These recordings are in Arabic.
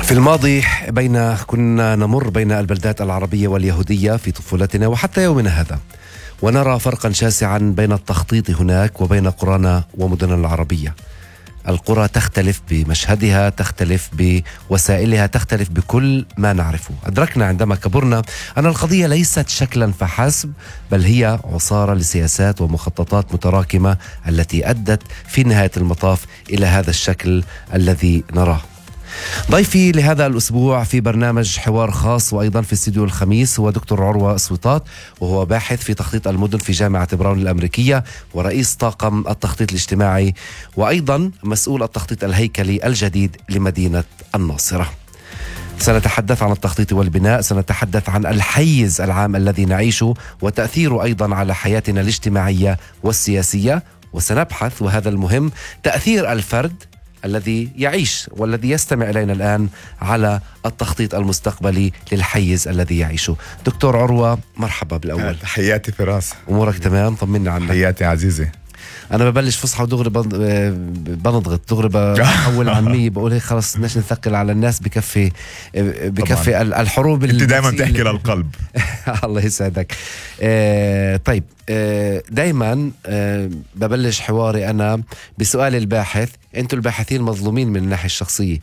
في الماضي كنا نمر بين البلدات العربية واليهودية في طفولتنا وحتى يومنا هذا، ونرى فرقا شاسعا بين التخطيط هناك وبين قرانا ومدننا العربية. القرى تختلف بمشهدها، تختلف بوسائلها، تختلف بكل ما نعرفه. أدركنا عندما كبرنا أن القضية ليست شكلا فحسب، بل هي عصارة لسياسات ومخططات متراكمة التي أدت في نهاية المطاف إلى هذا الشكل الذي نراه. ضيفي لهذا الأسبوع في برنامج حوار خاص وأيضا في استديو الخميس هو دكتور عروة سويطات، وهو باحث في تخطيط المدن في جامعة براون الأمريكية، ورئيس طاقم التخطيط الاجتماعي، وأيضا مسؤول التخطيط الهيكلي الجديد لمدينة الناصرة. سنتحدث عن التخطيط والبناء، سنتحدث عن الحيز العام الذي نعيشه وتأثيره أيضا على حياتنا الاجتماعية والسياسية، وسنبحث وهذا المهم تأثير الفرد الذي يعيش والذي يستمع إلينا الآن على التخطيط المستقبلي للحيز الذي يعيشه. دكتور عروة، مرحبا بالأول. تحياتي فراس، أمورك تمام؟ طمنا عنك. تحياتي عزيزي. أنا ببلش فصحى ودغري بنضغط دغري بحول عامية، بقول هيك خلص بدناش نثقل على الناس، بكفي الحروب. انت دائما بتحكي للقلب. الله يسعدك. طيب، دايما ببلش حواري أنا بسؤال الباحث. أنتوا الباحثين مظلومين من الناحية الشخصية.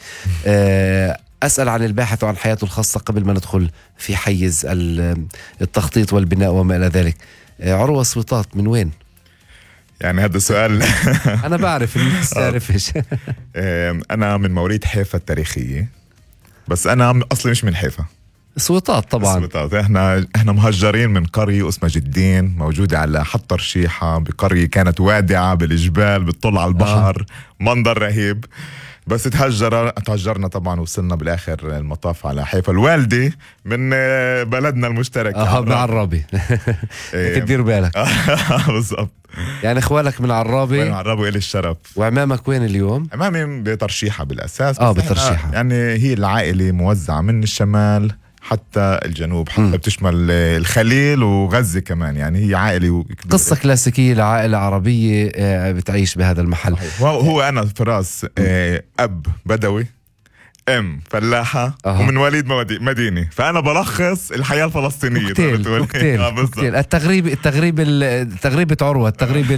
أسأل عن الباحث وعن حياته الخاصة قبل ما ندخل في حيز التخطيط والبناء وما إلى ذلك. عروة سويطات من وين؟ يعني هذا السؤال أنا بعرف الناس تعرفش. أنا من مواليد حيفا التاريخية، بس أنا أصلي مش من حيفا. سويطات طبعا. سويطات. احنا مهجرين من قرية اسمها جدين، موجودة على حط ترشيحة، بقرية كانت وادعة بالجبال بتطل على البحر. منظر رهيب. بس تهجرنا طبعا، وصلنا بالاخر المطاف على حيفا. الوالدة من بلدنا المشترك عرابي. تدير بالك. بالضبط. يعني اخوالك من عرابي. من عرابي، وإلي الشرف. وعمامك وين اليوم؟ عمامي بترشيحة بالاساس. بترشيحة. يعني هي العائلة موزعة من الشمال حتى الجنوب، حتى بتشمل الخليل وغزة كمان. يعني هي عائلة قصة كلاسيكية لعائلة عربية بتعيش بهذا المحل. هو أنا فراس، أب بدوي، أم فلاحة، ومن وليد مديني. فأنا بلخص الحياة الفلسطينية. كوكتيل. التغريبة عروة، التغريبة